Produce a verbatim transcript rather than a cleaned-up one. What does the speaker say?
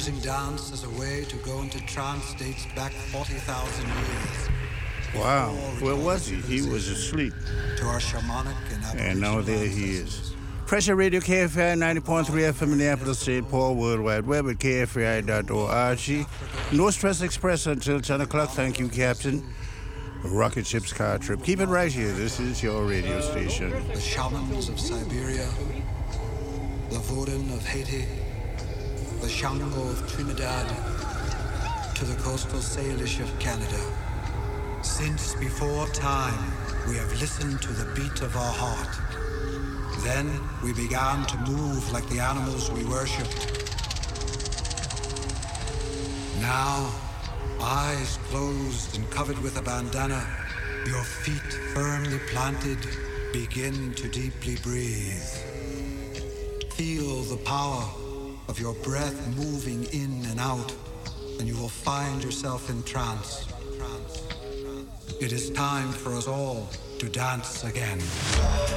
using dance as a way to go into trance dates back forty thousand years. Wow, where was he? He was asleep. To our shamanic and And now there he is. Pressure Radio K F I ninety point three F M Minneapolis, Saint Paul, World Wide Web at K F I dot org. No Stress Express until ten o'clock. Thank you, Captain. Rocket ship's car trip. Keep it right here. This is your radio station. The shamans of Siberia, the Vodun of Haiti, the Shango of Trinidad, to the coastal Salish of Canada. Since before time, we have listened to the beat of our heart. Then we began to move like the animals we worshipped. Now, eyes closed and covered with a bandana, your feet firmly planted, begin to deeply breathe. Feel the power of your breath moving in and out, and you will find yourself in trance. It is time for us all to dance again.